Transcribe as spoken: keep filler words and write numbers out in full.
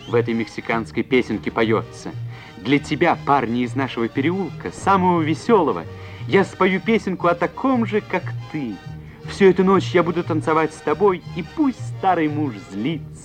в этой мексиканской песенке поется. Для тебя, парня из нашего переулка, самого веселого, я спою песенку о таком же, как ты. Всю эту ночь я буду танцевать с тобой, и пусть старый муж злится.